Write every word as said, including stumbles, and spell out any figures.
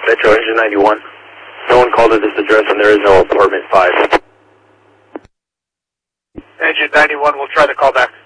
Metro Engine ninety-one. No one called at this address and there is no apartment five. Engine ninety-one, we'll try to call back.